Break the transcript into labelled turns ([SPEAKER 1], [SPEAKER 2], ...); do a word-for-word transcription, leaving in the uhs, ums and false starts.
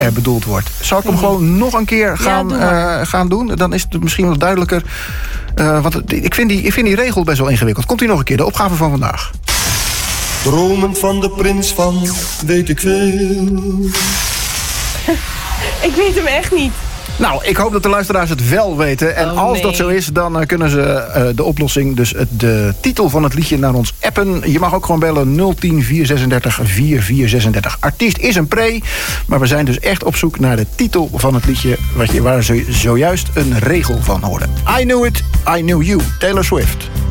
[SPEAKER 1] er bedoeld wordt. Zal ik hem
[SPEAKER 2] Nee.
[SPEAKER 1] gewoon nog een keer gaan,
[SPEAKER 2] Ja, doe maar.
[SPEAKER 1] uh, gaan doen? Dan is het misschien wat duidelijker. Uh, want het, ik, vind die, ik vind die regel best wel ingewikkeld. Komt hij nog een keer, de opgave van vandaag.
[SPEAKER 3] Dromen van de prins van weet ik veel.
[SPEAKER 2] Ik weet hem echt niet.
[SPEAKER 1] Nou, ik hoop dat de luisteraars het wel weten. En
[SPEAKER 2] Oh,
[SPEAKER 1] als
[SPEAKER 2] nee.
[SPEAKER 1] dat zo is, dan uh, kunnen ze uh, de oplossing... dus het, de titel van het liedje naar ons appen. Je mag ook gewoon bellen nul tien vier zesendertig vierentveertig zesendertig. Artiest is een pre, maar we zijn dus echt op zoek naar de titel van het liedje... Wat je, waar ze zojuist een regel van hoorden. I Knew It, I Knew You, Taylor Swift.